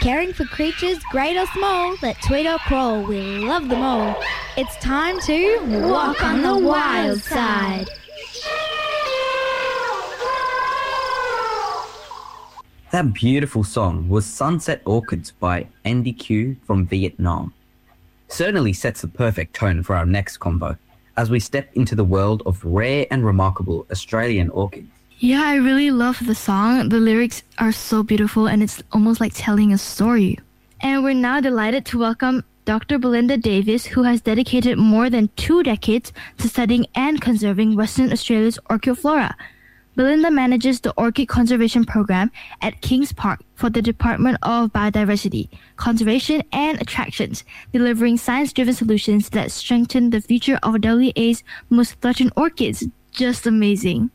Caring for creatures great or small that tweet or crawl, we love them all. It's time to walk on the wild side. That beautiful song was Sunset Orchids by Andy Q from Vietnam. Certainly sets the perfect tone for our next convo as we step into the world of rare and remarkable Australian orchids. Yeah, I really love the song. The lyrics are so beautiful and it's almost like telling a story. And we're now delighted to welcome Dr. Belinda Davis, who has dedicated more than 2 decades to studying and conserving Western Australia's orchid flora. Belinda manages the Orchid Conservation Program at Kings Park for the Department of Biodiversity, Conservation and Attractions, delivering science-driven solutions that strengthen the future of WA's most threatened orchids. Just amazing.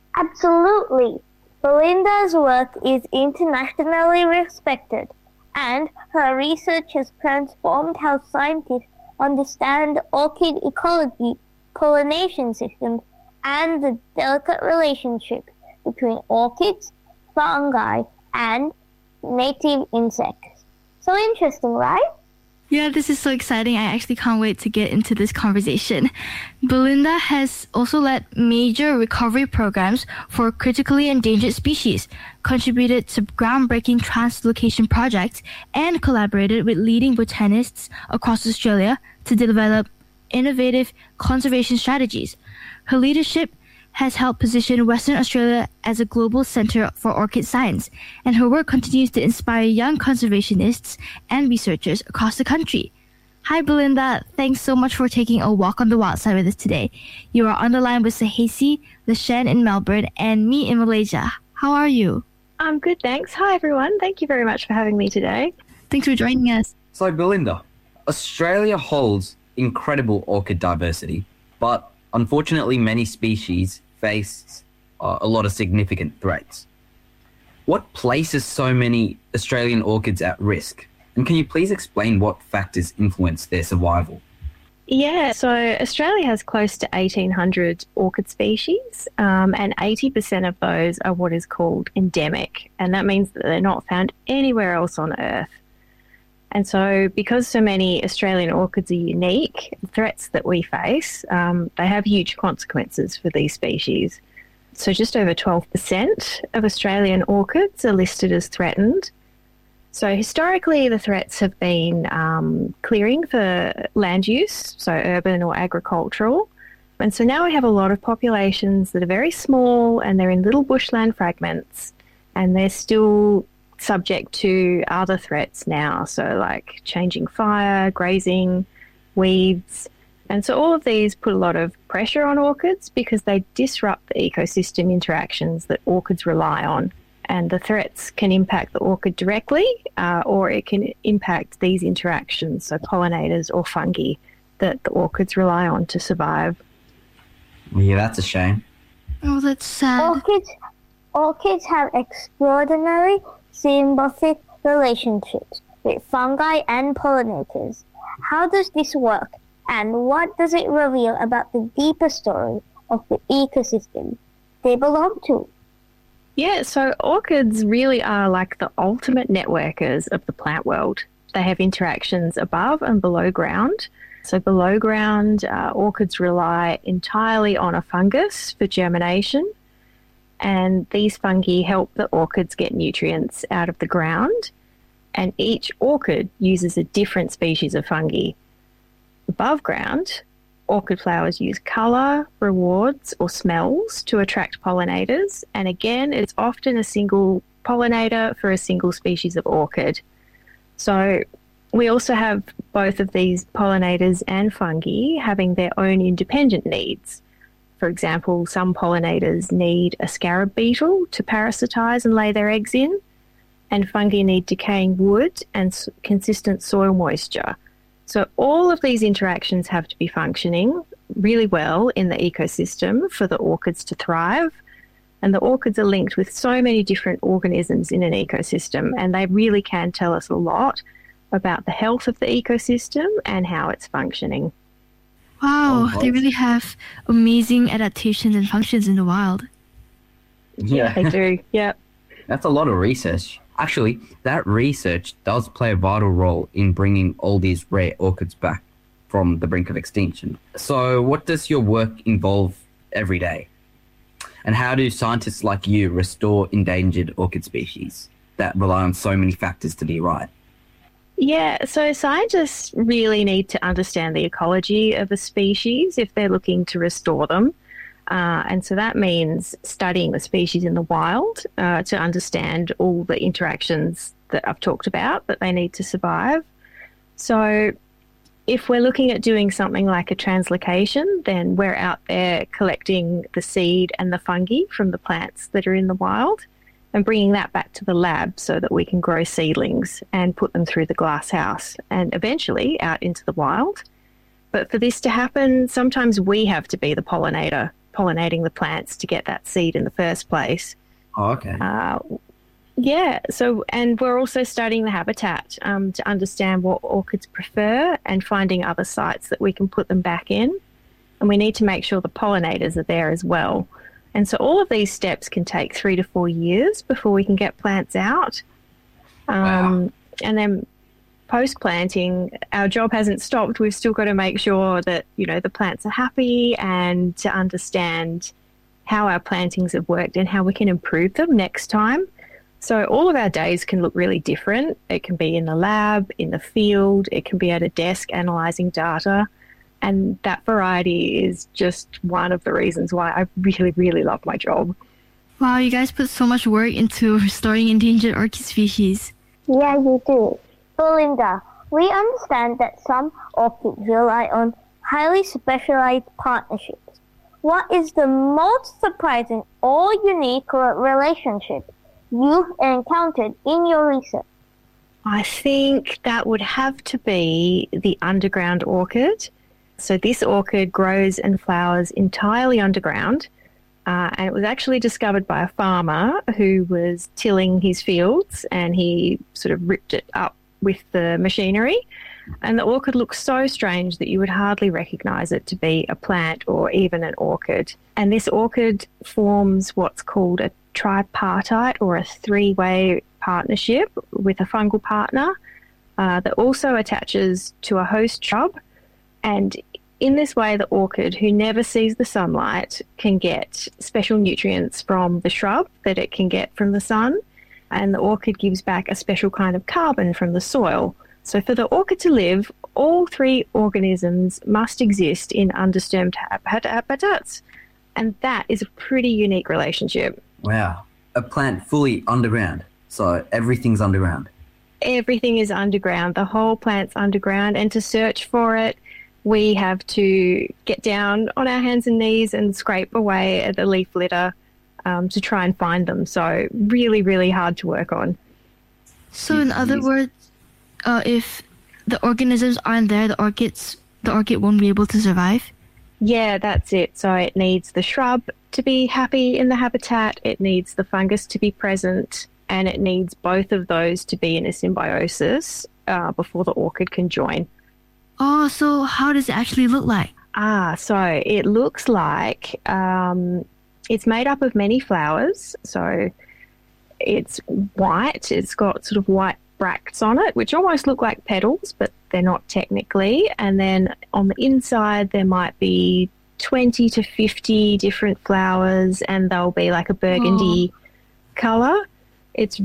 Absolutely. Belinda's work is internationally respected, and her research has transformed how scientists understand orchid ecology, pollination systems, and the delicate relationship between orchids, fungi, and native insects. So interesting, right? Yeah, this is so exciting. I actually can't wait to get into this conversation. Belinda has also led major recovery programs for critically endangered species, contributed to groundbreaking translocation projects, and collaborated with leading botanists across Australia to develop innovative conservation strategies. Her leadership has helped position Western Australia as a global center for orchid science, and her work continues to inspire young conservationists and researchers across the country. Hi, Belinda. Thanks so much for taking a walk on the wild side with us today. You are on the line with Sahasi, Lashen in Melbourne, and me in Malaysia. How are you? I'm good, thanks. Hi, everyone. Thank you very much for having me today. Thanks for joining us. So, Belinda, Australia holds incredible orchid diversity, but unfortunately, many species face a lot of significant threats. What places so many Australian orchids at risk? And can you please explain what factors influence their survival? Yeah, so Australia has close to 1,800 orchid species, and 80% of those are what is called endemic, and that means that they're not found anywhere else on Earth. And so because so many Australian orchids are unique, the threats that we face, they have huge consequences for these species. So just over 12% of Australian orchids are listed as threatened. So historically, the threats have been clearing for land use, so urban or agricultural. And so now we have a lot of populations that are very small and they're in little bushland fragments, and they're still subject to other threats now, so like changing fire, grazing, weeds. And so all of these put a lot of pressure on orchids because they disrupt the ecosystem interactions that orchids rely on. And the threats can impact the orchid directly, or it can impact these interactions, so pollinators or fungi that the orchids rely on to survive. Yeah, that's a shame. Oh, that's sad. Orchids have extraordinary symbiotic relationships with fungi and pollinators. How does this work, and what does it reveal about the deeper story of the ecosystem they belong to? Yeah, so orchids really are like the ultimate networkers of the plant world. They have interactions above and below ground. So below ground, orchids rely entirely on a fungus for germination, and these fungi help the orchids get nutrients out of the ground, and each orchid uses a different species of fungi. Above ground, orchid flowers use colour, rewards or smells to attract pollinators, and again it's often a single pollinator for a single species of orchid. So we also have both of these pollinators and fungi having their own independent needs. For example, some pollinators need a scarab beetle to parasitise and lay their eggs in, and fungi need decaying wood and consistent soil moisture. So all of these interactions have to be functioning really well in the ecosystem for the orchids to thrive. And the orchids are linked with so many different organisms in an ecosystem, and they really can tell us a lot about the health of the ecosystem and how it's functioning. Wow, they really have amazing adaptations and functions in the wild. Yeah, They do, yeah. That's a lot of research. Actually, that research does play a vital role in bringing all these rare orchids back from the brink of extinction. So what does your work involve every day? And how do scientists like you restore endangered orchid species that rely on so many factors to be right? Yeah, so scientists really need to understand the ecology of a species if they're looking to restore them. And so that means studying the species in the wild to understand all the interactions that I've talked about that they need to survive. So if we're looking at doing something like a translocation, then we're out there collecting the seed and the fungi from the plants that are in the wild and bringing that back to the lab so that we can grow seedlings and put them through the glass house and eventually out into the wild. But for this to happen, sometimes we have to be the pollinator, pollinating the plants to get that seed in the first place. Oh, okay. Yeah, so, and we're also studying the habitat to understand what orchids prefer and finding other sites that we can put them back in. And we need to make sure the pollinators are there as well. And so all of these steps can take 3 to 4 years before we can get plants out. Wow. And then post-planting, our job hasn't stopped. We've still got to make sure that, you know, the plants are happy and to understand how our plantings have worked and how we can improve them next time. So all of our days can look really different. It can be in the lab, in the field, it can be at a desk analysing data. And that variety is just one of the reasons why I really, really love my job. Wow, you guys put so much work into restoring endangered orchid species. Yeah, you do. Belinda, we understand that some orchids rely on highly specialized partnerships. What is the most surprising or unique relationship you've encountered in your research? I think that would have to be the underground orchid. So this orchid grows and flowers entirely underground, and it was actually discovered by a farmer who was tilling his fields, and he sort of ripped it up with the machinery. And the orchid looks so strange that you would hardly recognise it to be a plant or even an orchid. And this orchid forms what's called a tripartite or a three-way partnership with a fungal partner that also attaches to a host shrub. And in this way, the orchid, who never sees the sunlight, can get special nutrients from the shrub that it can get from the sun. And the orchid gives back a special kind of carbon from the soil. So for the orchid to live, all three organisms must exist in undisturbed habitats. And that is a pretty unique relationship. Wow. A plant fully underground. So everything's underground. Everything is underground. The whole plant's underground. And to search for it, we have to get down on our hands and knees and scrape away at the leaf litter to try and find them. So really, really hard to work on. So in other words, if the organisms aren't there, the orchid won't be able to survive? Yeah, that's it. So it needs the shrub to be happy in the habitat, it needs the fungus to be present, and it needs both of those to be in a symbiosis before the orchid can join. Oh, so how does it actually look like? So it looks like it's made up of many flowers. So it's white. It's got sort of white bracts on it, which almost look like petals, but they're not technically. And then on the inside, there might be 20 to 50 different flowers, and they'll be like a burgundy colour. It's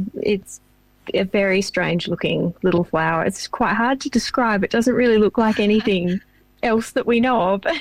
a very strange looking little flower. It's quite hard to describe. It doesn't really look like anything else that we know of.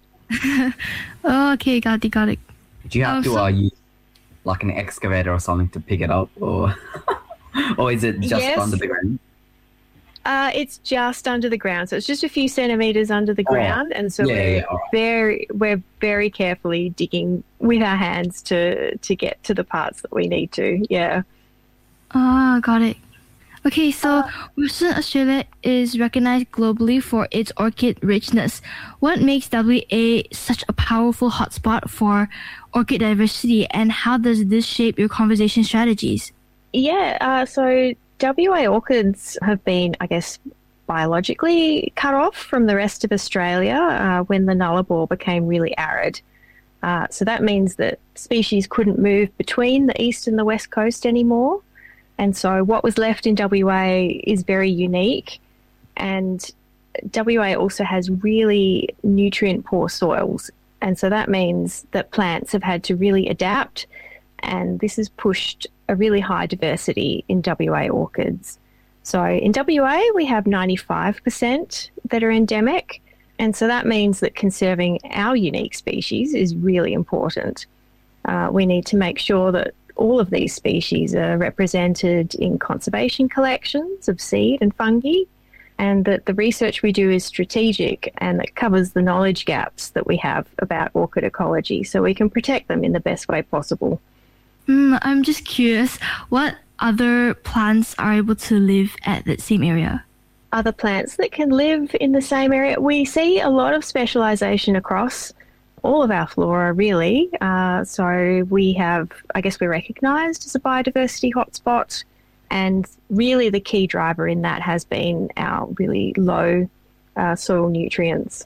Oh, okay, got it. Do you have to use like an excavator or something to pick it up, or or is it just under the ground? It's just under the ground, so it's just a few centimeters under the ground, and so we're very carefully digging with our hands to get to the parts that we need to. Yeah. Oh, got it. Okay, so Western Australia is recognized globally for its orchid richness. What makes WA such a powerful hotspot for orchid diversity, and how does this shape your conservation strategies? Yeah, so WA orchids have been, I guess, biologically cut off from the rest of Australia when the Nullarbor became really arid. So that means that species couldn't move between the east and the west coast anymore. And so what was left in WA is very unique, and WA also has really nutrient poor soils. And so that means that plants have had to really adapt, and this has pushed a really high diversity in WA orchids. So in WA, we have 95% that are endemic, and so that means that conserving our unique species is really important. We need to make sure that all of these species are represented in conservation collections of seed and fungi, and that the research we do is strategic and that covers the knowledge gaps that we have about orchid ecology so we can protect them in the best way possible. I'm just curious, what other plants are able to live at that same area? Other plants that can live in the same area, we see a lot of specialisation across all of our flora, really. So we have, I guess we're recognised as a biodiversity hotspot, and really the key driver in that has been our really low soil nutrients.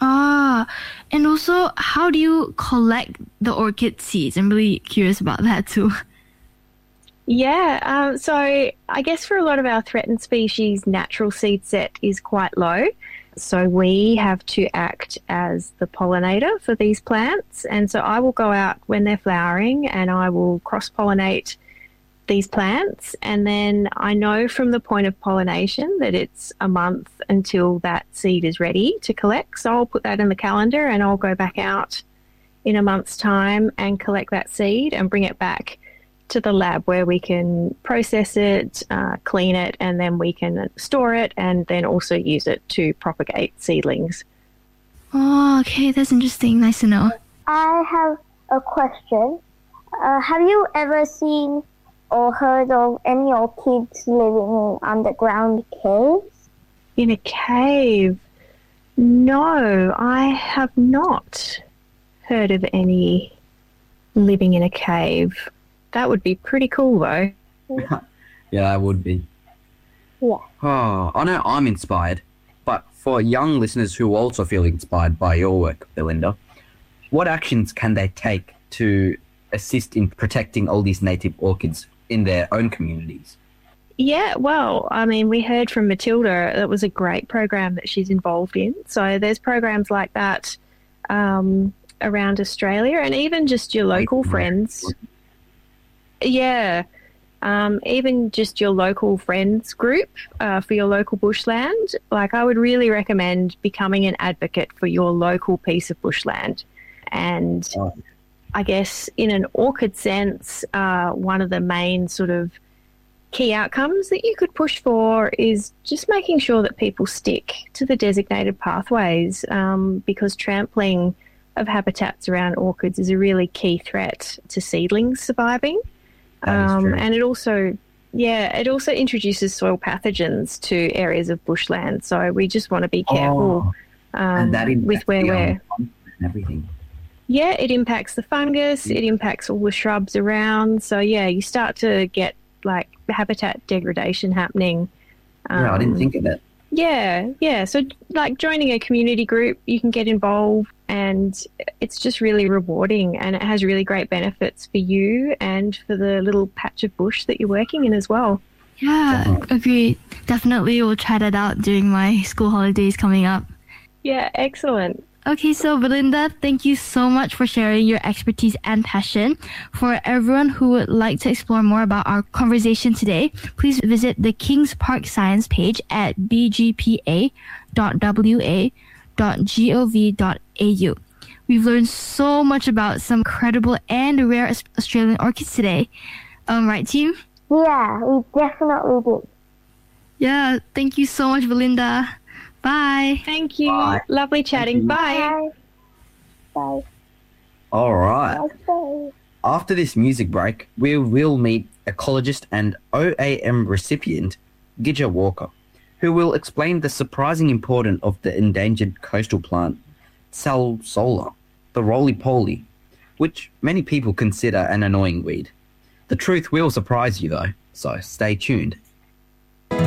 And also, how do you collect the orchid seeds? I'm really curious about that too. Yeah, so I guess for a lot of our threatened species, natural seed set is quite low. So we have to act as the pollinator for these plants. And so I will go out when they're flowering and I will cross-pollinate these plants. And then I know from the point of pollination that it's a month until that seed is ready to collect. So I'll put that in the calendar and I'll go back out in a month's time and collect that seed and bring it back to the lab where we can process it, clean it, and then we can store it and then also use it to propagate seedlings. Oh, okay, that's interesting. Nice to know. I have a question. Have you ever seen or heard of any orchids living in underground caves? In a cave? No, I have not heard of any living in a cave. That would be pretty cool, though. Yeah, it would be. Yeah. Oh, I know I'm inspired, but for young listeners who also feel inspired by your work, Belinda, what actions can they take to assist in protecting all these native orchids in their own communities? Yeah, well, I mean, we heard from Matilda that was a great program that she's involved in. So there's programs like that around Australia, and even just your local friends. Yeah, even just your local friends group for your local bushland. Like, I would really recommend becoming an advocate for your local piece of bushland. And I guess in an orchid sense, one of the main sort of key outcomes that you could push for is just making sure that people stick to the designated pathways, because trampling of habitats around orchids is a really key threat to seedlings surviving. And it also introduces soil pathogens to areas of bushland. So we just want to be careful and that with where we're... and everything. Yeah, it impacts the fungus, it impacts all the shrubs around. So, yeah, you start to get, like, habitat degradation happening. Yeah, I didn't think of that. Yeah. So, like, joining a community group, you can get involved, and it's just really rewarding, and it has really great benefits for you and for the little patch of bush that you're working in as well. Yeah, agreed. Definitely will try that out during my school holidays coming up. Yeah, excellent. Okay, so Belinda, thank you so much for sharing your expertise and passion. For everyone who would like to explore more about our conversation today, please visit the Kings Park Science page at bgpa.wa.gov.au. We've learned so much about some incredible and rare Australian orchids today. Right, team? Yeah, we definitely did. Yeah, thank you so much, Belinda. Bye. Thank you. Bye. Lovely chatting. Bye. Bye. All right. Bye. After this music break, we will meet ecologist and OAM recipient Gidja Walker, who will explain the surprising importance of the endangered coastal plant Salsola, the roly-poly, which many people consider an annoying weed. The truth will surprise you though, so stay tuned.